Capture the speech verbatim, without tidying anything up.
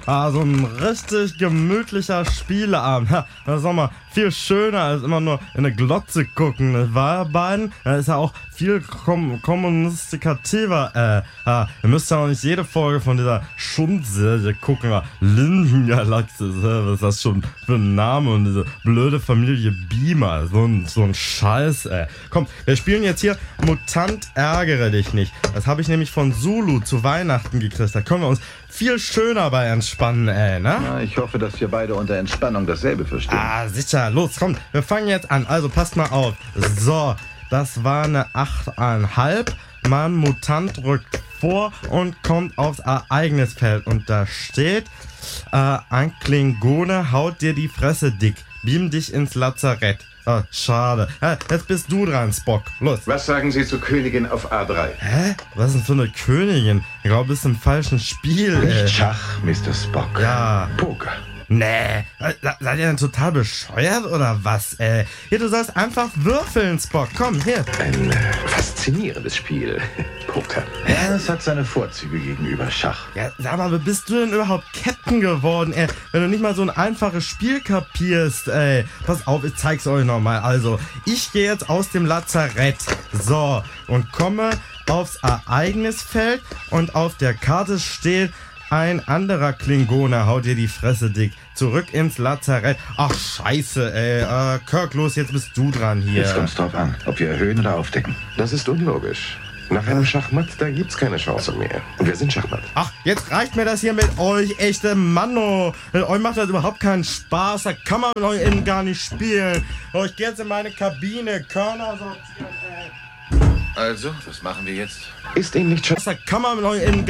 Ah, so ein richtig gemütlicher Spieleabend. Ha, das ist doch mal viel schöner als immer nur in eine Glotze gucken, nicht wahr, beiden? Das ist ja auch viel kom kommunistikativer. Äh, ah, ihr müsst ja auch nicht jede Folge von dieser Schundserie gucken. Ah, Lindengalaxis, was ist das schon für ein Name? Und diese blöde Familie Beamer. So ein, so ein Scheiß, ey. Komm, wir spielen jetzt hier Mutant ärgere dich nicht. Das habe ich nämlich von Zulu zu Weihnachten gekriegt. Da können wir uns viel schöner bei entspannen, ey, ne? Na, ich hoffe, dass wir beide unter Entspannung dasselbe verstehen. Ah, sicher. Los, komm, wir fangen jetzt an. Also, passt mal auf. So, das war eine acht Komma fünf. Mein Mutant rückt vor und kommt aufs Ereignisfeld. Und da steht, äh, ein Klingone haut dir die Fresse dick. Beam dich ins Lazarett. Ah, schade. Ja, jetzt bist du dran, Spock. Los. Was sagen Sie zur Königin auf A drei? Hä? Was ist denn für eine Königin? Ich glaube, du bist im falschen Spiel, ey. Nicht Schach, Mister Spock. Ja. Poker. Nee. Se- Seid ihr denn total bescheuert oder was, ey? Hier, du sollst einfach würfeln, Spock. Komm, hier. Ein äh, faszinierendes Spiel. Poker. Ja, es hat seine Vorzüge gegenüber Schach. Ja, sag mal, wie bist du denn überhaupt Captain geworden, ey? Wenn du nicht mal so ein einfaches Spiel kapierst, ey. Pass auf, ich zeig's euch nochmal. Also, ich gehe jetzt aus dem Lazarett. So, und komme aufs Ereignisfeld und auf der Karte steht, ein anderer Klingone haut dir die Fresse dick. Zurück ins Lazarett. Ach, scheiße, ey. Äh, Kirk, los, jetzt bist du dran hier. Jetzt kommt's drauf an, ob wir erhöhen oder aufdecken. Das ist unlogisch. Nach einem Schachmatt, da gibt's keine Chance mehr. Wir sind Schachmatt. Ach, jetzt reicht mir das hier mit euch, echte Manno. Mit euch macht das überhaupt keinen Spaß. Da kann man mit euch innen gar nicht spielen. Oh, ich geh jetzt in meine Kabine. Körner sortieren, ey. Also, was machen wir jetzt? Ist Ihnen nicht schon... Da kann man mit euch innen gar